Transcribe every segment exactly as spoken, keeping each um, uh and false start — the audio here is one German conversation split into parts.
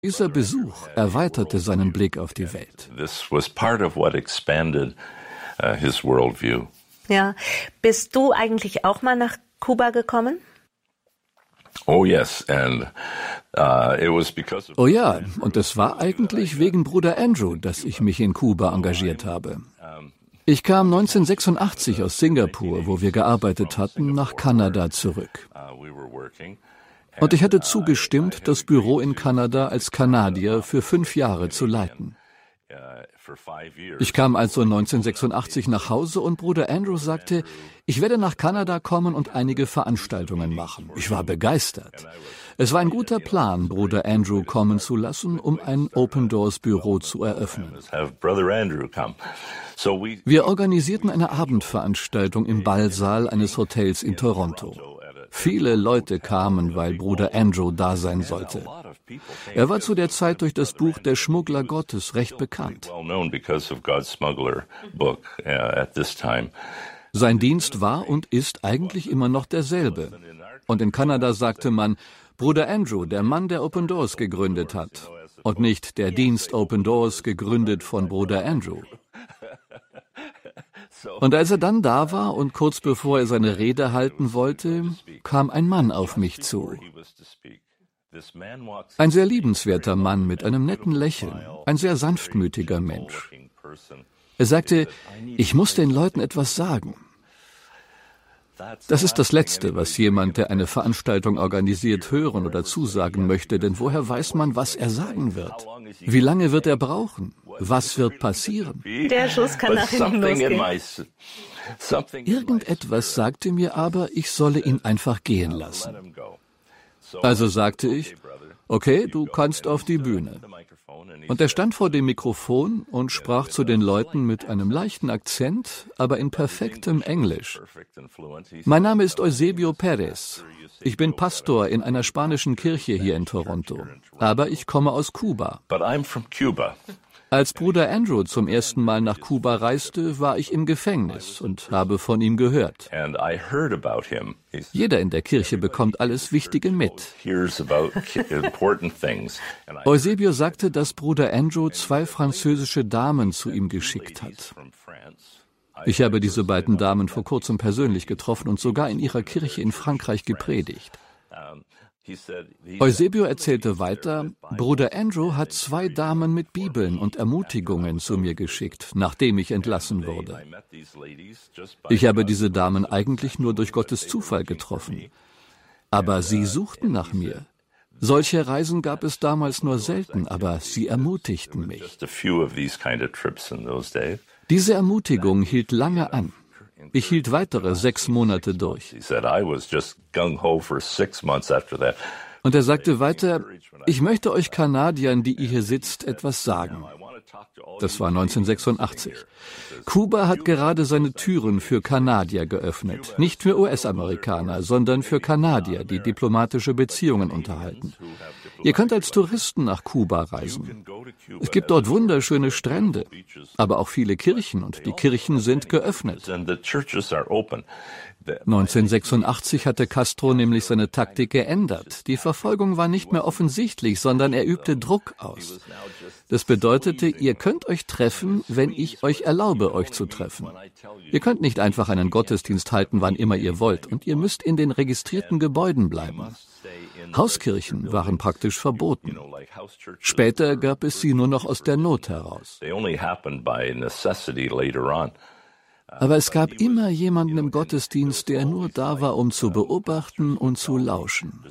Dieser Besuch erweiterte seinen Blick auf die Welt. This was part of what expanded uh, his worldview. Ja, bist du eigentlich auch mal nach Kuba gekommen? Oh yes, and uh, it was because of Oh ja, und es war eigentlich wegen Bruder Andrew, dass ich mich in Kuba engagiert habe. Ich kam neunzehnhundertsechsundachtzig aus Singapur, wo wir gearbeitet hatten, nach Kanada zurück. Und ich hatte zugestimmt, das Büro in Kanada als Kanadier für fünf Jahre zu leiten. Ich kam also neunzehnhundertsechsundachtzig nach Hause und Bruder Andrew sagte, ich werde nach Kanada kommen und einige Veranstaltungen machen. Ich war begeistert. Es war ein guter Plan, Bruder Andrew kommen zu lassen, um ein Open Doors Büro zu eröffnen. Wir organisierten eine Abendveranstaltung im Ballsaal eines Hotels in Toronto. Viele Leute kamen, weil Bruder Andrew da sein sollte. Er war zu der Zeit durch das Buch Der Schmuggler Gottes recht bekannt. Sein Dienst war und ist eigentlich immer noch derselbe. Und in Kanada sagte man, Bruder Andrew, der Mann, der Open Doors gegründet hat. Und nicht der Dienst Open Doors, gegründet von Bruder Andrew. Und als er dann da war und kurz bevor er seine Rede halten wollte, kam ein Mann auf mich zu. Ein sehr liebenswerter Mann mit einem netten Lächeln, ein sehr sanftmütiger Mensch. Er sagte, ich muss den Leuten etwas sagen. Das ist das Letzte, was jemand, der eine Veranstaltung organisiert, hören oder zusagen möchte, denn woher weiß man, was er sagen wird? Wie lange wird er brauchen? Was wird passieren? Der Schuss kann nach hinten losgehen. Irgendetwas sagte mir aber, ich solle ihn einfach gehen lassen. Also sagte ich, okay, du kannst auf die Bühne. Und er stand vor dem Mikrofon und sprach zu den Leuten mit einem leichten Akzent, aber in perfektem Englisch. Mein Name ist Eusebio Perez. Ich bin Pastor in einer spanischen Kirche hier in Toronto, aber ich komme aus Kuba. Als Bruder Andrew zum ersten Mal nach Kuba reiste, war ich im Gefängnis und habe von ihm gehört. Jeder in der Kirche bekommt alles Wichtige mit. Eusebio sagte, dass Bruder Andrew zwei französische Damen zu ihm geschickt hat. Ich habe diese beiden Damen vor kurzem persönlich getroffen und sogar in ihrer Kirche in Frankreich gepredigt. Eusebio erzählte weiter, Bruder Andrew hat zwei Damen mit Bibeln und Ermutigungen zu mir geschickt, nachdem ich entlassen wurde. Ich habe diese Damen eigentlich nur durch Gottes Zufall getroffen. Aber sie suchten nach mir. Solche Reisen gab es damals nur selten, aber sie ermutigten mich. Diese Ermutigung hielt lange an. Ich hielt weitere sechs Monate durch. Und er sagte weiter, ich möchte euch Kanadiern, die ihr hier sitzt, etwas sagen. Das war neunzehnhundertsechsundachtzig. Kuba hat gerade seine Türen für Kanadier geöffnet. Nicht für U S-Amerikaner, sondern für Kanadier, die diplomatische Beziehungen unterhalten. Ihr könnt als Touristen nach Kuba reisen. Es gibt dort wunderschöne Strände, aber auch viele Kirchen und die Kirchen sind geöffnet. neunzehnhundertsechsundachtzig hatte Castro nämlich seine Taktik geändert. Die Verfolgung war nicht mehr offensichtlich, sondern er übte Druck aus. Das bedeutete, ihr könnt euch treffen, wenn ich euch erlaube, euch zu treffen. Ihr könnt nicht einfach einen Gottesdienst halten, wann immer ihr wollt, und ihr müsst in den registrierten Gebäuden bleiben. Hauskirchen waren praktisch verboten. Später gab es sie nur noch aus der Not heraus. Aber es gab immer jemanden im Gottesdienst, der nur da war, um zu beobachten und zu lauschen.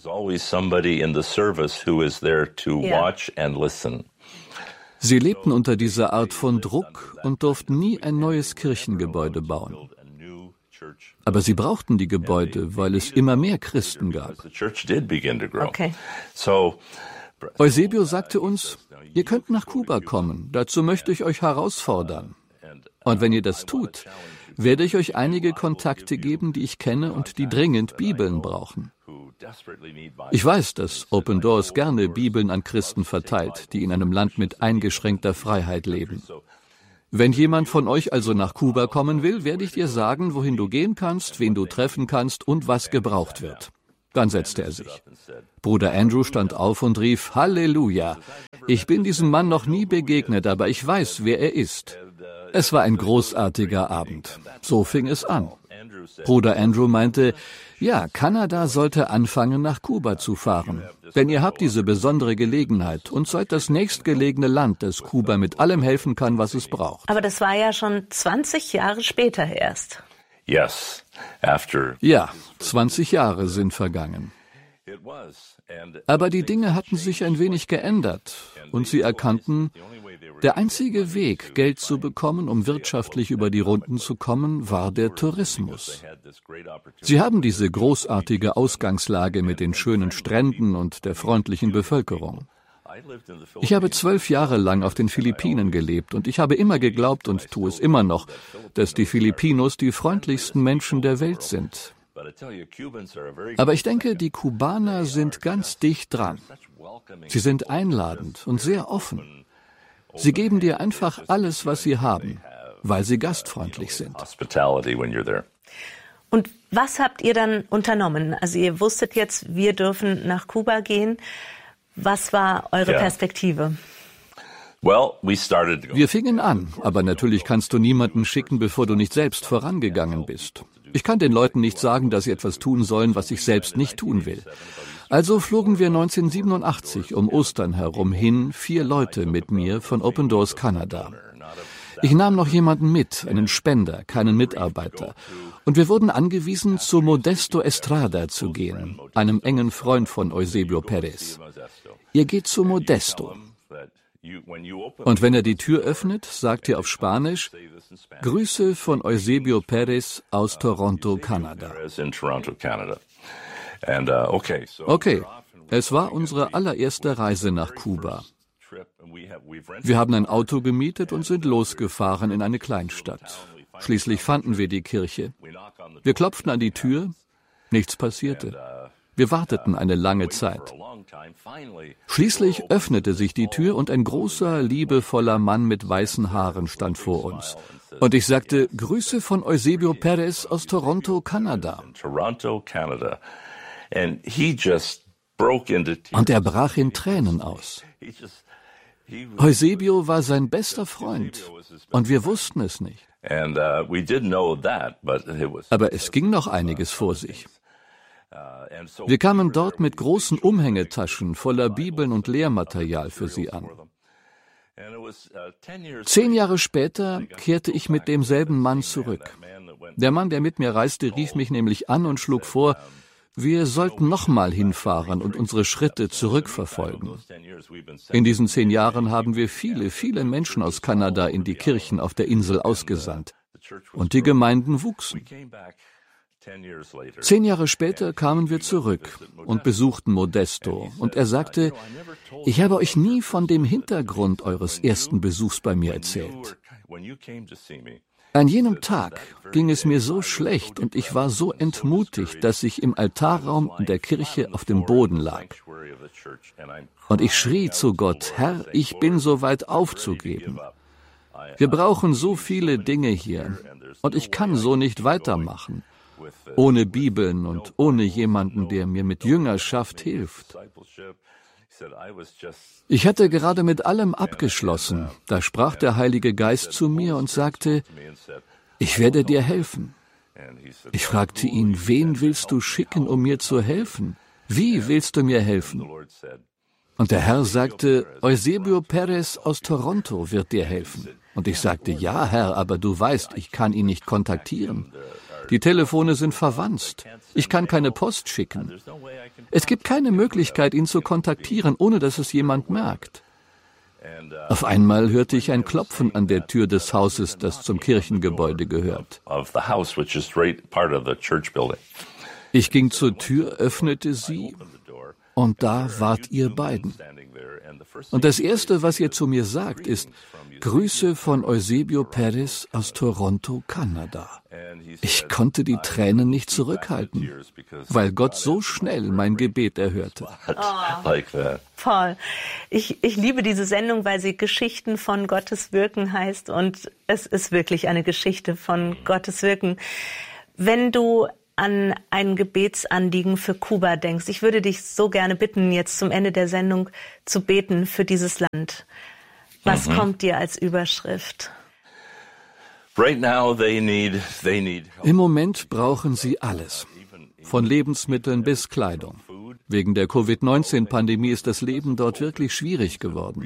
Sie lebten unter dieser Art von Druck und durften nie ein neues Kirchengebäude bauen. Aber sie brauchten die Gebäude, weil es immer mehr Christen gab. Okay. Eusebio sagte uns, ihr könnt nach Kuba kommen, dazu möchte ich euch herausfordern. Und wenn ihr das tut, werde ich euch einige Kontakte geben, die ich kenne und die dringend Bibeln brauchen. Ich weiß, dass Open Doors gerne Bibeln an Christen verteilt, die in einem Land mit eingeschränkter Freiheit leben. Wenn jemand von euch also nach Kuba kommen will, werde ich dir sagen, wohin du gehen kannst, wen du treffen kannst und was gebraucht wird. Dann setzte er sich. Bruder Andrew stand auf und rief, Halleluja! Ich bin diesem Mann noch nie begegnet, aber ich weiß, wer er ist. Es war ein großartiger Abend. So fing es an. Bruder Andrew meinte, ja, Kanada sollte anfangen, nach Kuba zu fahren. Denn ihr habt diese besondere Gelegenheit und seid das nächstgelegene Land, das Kuba mit allem helfen kann, was es braucht. Aber das war ja schon zwanzig Jahre später erst. Yes, after. Ja, zwanzig Jahre sind vergangen. Aber die Dinge hatten sich ein wenig geändert und sie erkannten, der einzige Weg, Geld zu bekommen, um wirtschaftlich über die Runden zu kommen, war der Tourismus. Sie haben diese großartige Ausgangslage mit den schönen Stränden und der freundlichen Bevölkerung. Ich habe zwölf Jahre lang auf den Philippinen gelebt und ich habe immer geglaubt und tue es immer noch, dass die Filipinos die freundlichsten Menschen der Welt sind. Aber ich denke, die Kubaner sind ganz dicht dran. Sie sind einladend und sehr offen. Sie geben dir einfach alles, was sie haben, weil sie gastfreundlich sind. Und was habt ihr dann unternommen? Also ihr wusstet jetzt, wir dürfen nach Kuba gehen. Was war eure Perspektive? Wir fingen an, aber natürlich kannst du niemanden schicken, bevor du nicht selbst vorangegangen bist. Ich kann den Leuten nicht sagen, dass sie etwas tun sollen, was ich selbst nicht tun will. Also flogen wir neunzehnhundertsiebenundachtzig um Ostern herum hin, vier Leute mit mir von Open Doors Kanada. Ich nahm noch jemanden mit, einen Spender, keinen Mitarbeiter. Und wir wurden angewiesen, zu Modesto Estrada zu gehen, einem engen Freund von Eusebio Perez. Ihr geht zu Modesto. Und wenn er die Tür öffnet, sagt ihr auf Spanisch, Grüße von Eusebio Perez aus Toronto, Kanada. Okay, es war unsere allererste Reise nach Kuba. Wir haben ein Auto gemietet und sind losgefahren in eine Kleinstadt. Schließlich fanden wir die Kirche. Wir klopften an die Tür, nichts passierte. Wir warteten eine lange Zeit. Schließlich öffnete sich die Tür und ein großer, liebevoller Mann mit weißen Haaren stand vor uns. Und ich sagte, Grüße von Eusebio Perez aus Toronto, Kanada. Und er brach in Tränen aus. Eusebio war sein bester Freund und wir wussten es nicht. Aber es ging noch einiges vor sich. Wir kamen dort mit großen Umhängetaschen voller Bibeln und Lehrmaterial für sie an. Zehn Jahre später kehrte ich mit demselben Mann zurück. Der Mann, der mit mir reiste, rief mich nämlich an und schlug vor, wir sollten nochmal hinfahren und unsere Schritte zurückverfolgen. In diesen zehn Jahren haben wir viele, viele Menschen aus Kanada in die Kirchen auf der Insel ausgesandt. Und die Gemeinden wuchsen. Zehn Jahre später kamen wir zurück und besuchten Modesto. Und er sagte, ich habe euch nie von dem Hintergrund eures ersten Besuchs bei mir erzählt. An jenem Tag ging es mir so schlecht und ich war so entmutigt, dass ich im Altarraum in der Kirche auf dem Boden lag. Und ich schrie zu Gott, Herr, ich bin so weit aufzugeben. Wir brauchen so viele Dinge hier und ich kann so nicht weitermachen. Ohne Bibeln und ohne jemanden, der mir mit Jüngerschaft hilft. Ich hatte gerade mit allem abgeschlossen. Da sprach der Heilige Geist zu mir und sagte, ich werde dir helfen. Ich fragte ihn, wen willst du schicken, um mir zu helfen? Wie willst du mir helfen? Und der Herr sagte, Eusebio Perez aus Toronto wird dir helfen. Und ich sagte, ja, Herr, aber du weißt, ich kann ihn nicht kontaktieren. Die Telefone sind verwanzt. Ich kann keine Post schicken. Es gibt keine Möglichkeit, ihn zu kontaktieren, ohne dass es jemand merkt. Auf einmal hörte ich ein Klopfen an der Tür des Hauses, das zum Kirchengebäude gehört. Ich ging zur Tür, öffnete sie, und da wart ihr beiden. Und das Erste, was ihr zu mir sagt, ist, Grüße von Eusebio Perez aus Toronto, Kanada. Ich konnte die Tränen nicht zurückhalten, weil Gott so schnell mein Gebet erhörte. Oh, Paul, ich, ich liebe diese Sendung, weil sie Geschichten von Gottes Wirken heißt und es ist wirklich eine Geschichte von Gottes Wirken. Wenn du an ein Gebetsanliegen für Kuba denkst, ich würde dich so gerne bitten, jetzt zum Ende der Sendung zu beten für dieses Land. Was mhm. kommt dir als Überschrift? Right now they need, they need Im Moment brauchen sie alles, von Lebensmitteln bis Kleidung. Wegen der Covid neunzehn Pandemie ist das Leben dort wirklich schwierig geworden.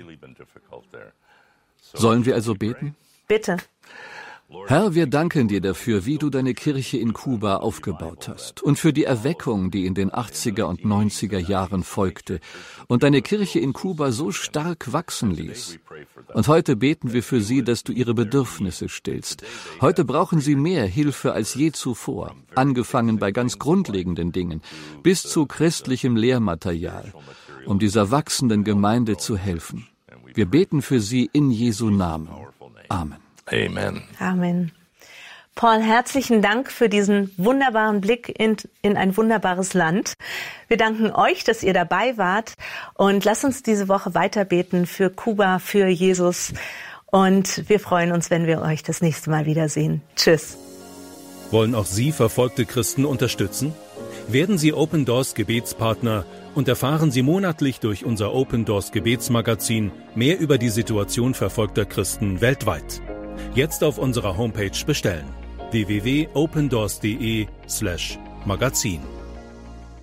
Sollen wir also beten? Bitte. Herr, wir danken dir dafür, wie du deine Kirche in Kuba aufgebaut hast und für die Erweckung, die in den achtziger und neunziger Jahren folgte und deine Kirche in Kuba so stark wachsen ließ. Und heute beten wir für sie, dass du ihre Bedürfnisse stillst. Heute brauchen sie mehr Hilfe als je zuvor, angefangen bei ganz grundlegenden Dingen bis zu christlichem Lehrmaterial, um dieser wachsenden Gemeinde zu helfen. Wir beten für sie in Jesu Namen. Amen. Amen. Amen. Paul, herzlichen Dank für diesen wunderbaren Blick in, in ein wunderbares Land. Wir danken euch, dass ihr dabei wart und lasst uns diese Woche weiter beten für Kuba, für Jesus und wir freuen uns, wenn wir euch das nächste Mal wiedersehen. Tschüss. Wollen auch Sie verfolgte Christen unterstützen? Werden Sie Open Doors Gebetspartner und erfahren Sie monatlich durch unser Open Doors Gebetsmagazin mehr über die Situation verfolgter Christen weltweit. Jetzt auf unserer Homepage bestellen: w w w punkt opendoors punkt de slash magazin.